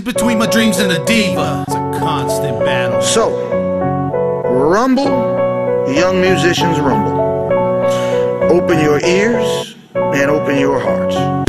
between my dreams and a diva. It's a constant battle. So, rumble, young musicians, rumble. Open your ears and open your hearts.